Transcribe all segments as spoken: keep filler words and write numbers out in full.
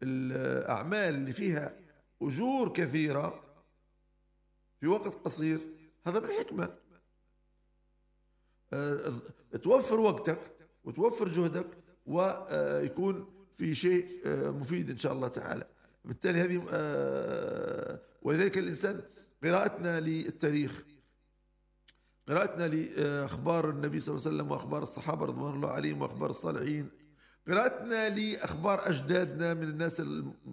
الأعمال اللي فيها أجور كثيرة في وقت قصير، هذا من الحكمة. آه، توفر وقتك وتوفر جهدك ويكون في شيء آه، مفيد إن شاء الله تعالى. بالتالي هذه آه، ولذلك الإنسان قراءتنا للتاريخ، قراءتنا لأخبار النبي صلى الله عليه وسلم وأخبار الصحابة رضوان الله عليهم وأخبار الصالحين، قراءتنا لأخبار أجدادنا من الناس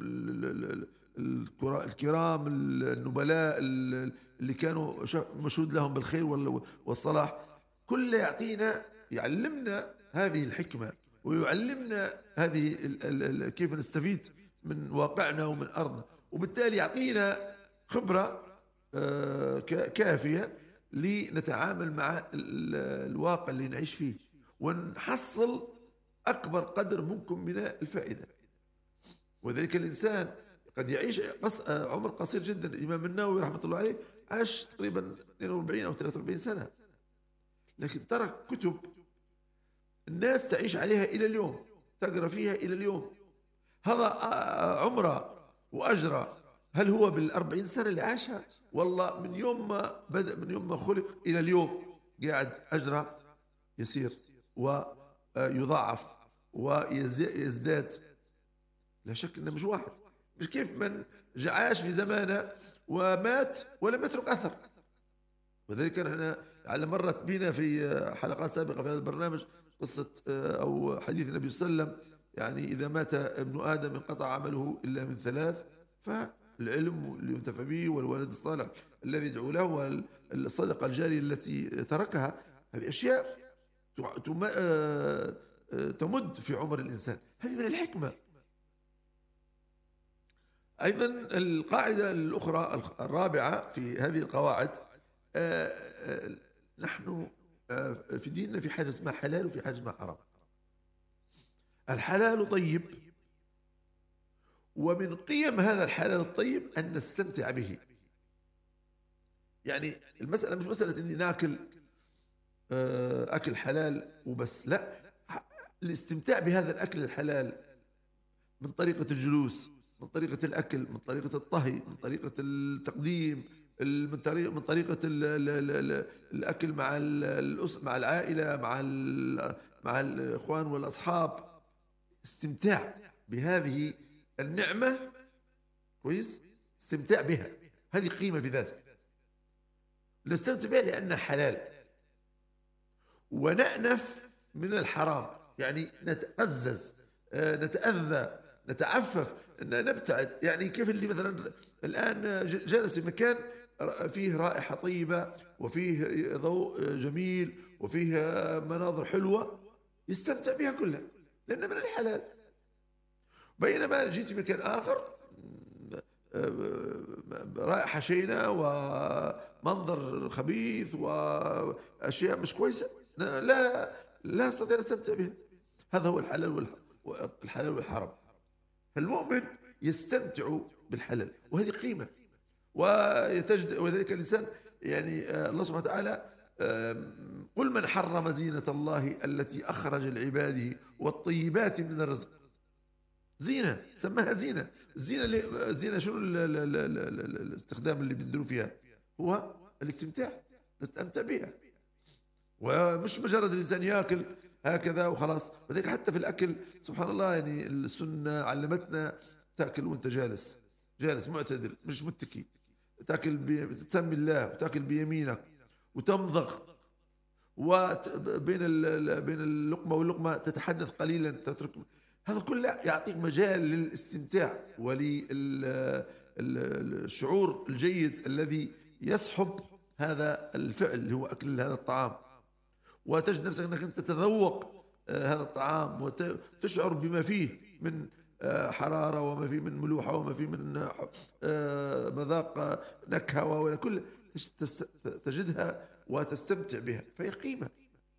الكرام النبلاء اللي كانوا مشهود لهم بالخير والصلاح، كله يعطينا يعلمنا هذه الحكمة ويعلمنا هذه كيف نستفيد من واقعنا ومن أرضنا، وبالتالي يعطينا خبرة كافية لنتعامل مع الواقع اللي نعيش فيه ونحصل أكبر قدر ممكن من الفائدة. وذلك الإنسان قد يعيش عمر قصير جدا. الإمام النووي رحمة الله عليه عاش تقريبا اثنين وأربعين أو ثلاثة وأربعين سنة، لكن ترك كتب الناس تعيش عليها إلى اليوم، تقرأ فيها إلى اليوم. هذا عمره وأجره، هل هو بالأربعين سنة اللي عاشها؟ والله من يوم ما بدأ، من يوم ما خلق إلى اليوم قاعد أجره يسير ويضاعف ويزداد. لا شك أنه مش واحد، مش كيف من عاش في زمانه ومات ولم يترك أثر. وذلك نحن على مرت بنا في حلقات سابقة في هذا البرنامج قصة أو حديث النبي صلى الله عليه وسلم، يعني إذا مات ابن آدم انقطع عمله إلا من ثلاث، فالعلم اللي ينتفع به والولد الصالح الذي يدعو له والصدقة الجارية التي تركها. هذه أشياء تمد في عمر الإنسان، هذه من الحكمة. أيضا القاعدة الأخرى الرابعة في هذه القواعد، نحن في ديننا في حاجة اسمها حلال وفي حاجة اسمها حرام. الحلال طيب، ومن قيم هذا الحلال الطيب أن نستمتع به. يعني المسألة مش مسألة أني ناكل أكل حلال وبس، لا، الاستمتاع بهذا الأكل الحلال من طريقة الجلوس، من طريقة الأكل، من طريقة الطهي، من طريقة التقديم، من طريقة من طريقة ال ال ال الأكل مع الأس مع العائلة، مع مع الإخوان والأصحاب. استمتاع بهذه النعمة، كويس، استمتاع بها، هذه قيمة في ذاتها. نستمتع بها لأنها حلال، ونأنف من الحرام، يعني نتقزز، نتأذى، نتعفف، نبتعد. يعني كيف اللي مثلا الآن جالس في مكان فيه رائحة طيبة وفيه ضوء جميل وفيه مناظر حلوة، يستمتع بها كلها لأنها من الحلال. بينما جيت في مكان آخر رائحة شينة ومنظر خبيث وأشياء مش كويسة، لا لا أستطيع أن أستمتع بها. هذا هو الحلال والحلال والحرام. فالمؤمن يستمتع بالحلال، وهذه قيمة ويتجد. وذلك الإنسان يعني الله سبحانه وتعالى قل من حرم زينة الله التي أخرج لعباده والطيبات من الرزق. زينة سماها زينة. الزينة زينة شنو الاستخدام اللي بندروا فيها؟ هو الاستمتاع، نستمتع بها، ومش مجرد الإنسان يأكل هكذا وخلاص. وذلك حتى في الأكل سبحان الله، يعني السنة علمتنا تأكل وأنت جالس، جالس معتدل مش متكي، تأكل بتسمي الله وتأكل بيمينك وتمضغ، وبين بين اللقمة واللقمة تتحدث قليلا، تترك. هذا كله يعطيك مجال للاستمتاع وللشعور الجيد الذي يصحب هذا الفعل اللي هو أكل هذا الطعام، وتجد نفسك أنك أنت تتذوق هذا الطعام وتشعر بما فيه من حرارة وما فيه من ملوحة وما فيه من مذاق نكهة وكل تجدها وتستمتع بها، فهي قيمة.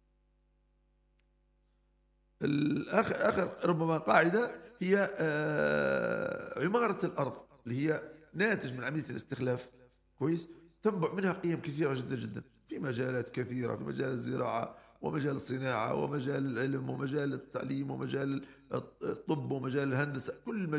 الآخر ربما قاعدة هي عمارة الأرض، اللي هي ناتج من عملية الاستخلاف، كويس، تنبع منها قيم كثيرة جدا جدا في مجالات كثيرة، في مجال الزراعة ومجال الصناعة ومجال العلم ومجال التعليم ومجال الطب ومجال الهندسة، كل